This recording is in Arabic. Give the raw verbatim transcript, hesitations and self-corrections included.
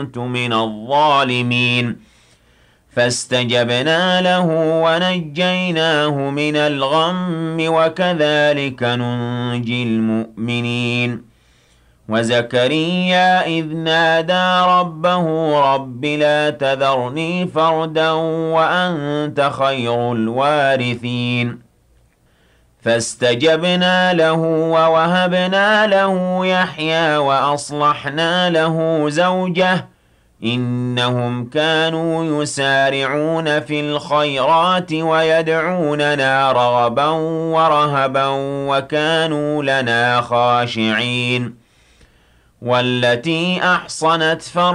كنت من الظالمين فاستجبنا له ونجيناه من الغم وكذلك ننجي المؤمنين وزكريا إذ نادى ربه رب لا تذرني فردا وأنت خير الوارثين فاستجبنا له ووهبنا له يحيى وأصلحنا له زوجه إنهم كانوا يسارعون في الخيرات ويدعوننا رغبا ورهبا وكانوا لنا خاشعين والتي أحصنت فرجها